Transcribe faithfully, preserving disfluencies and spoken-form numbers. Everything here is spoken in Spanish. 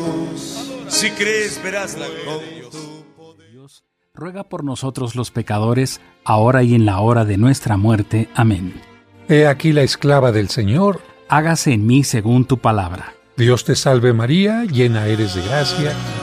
Si crees, verás la gloria de Dios. Dios ruega por nosotros los pecadores, ahora y en la hora de nuestra muerte. Amén. He aquí la esclava del Señor. Hágase en mí según tu palabra. Dios te salve María, llena eres de gracia.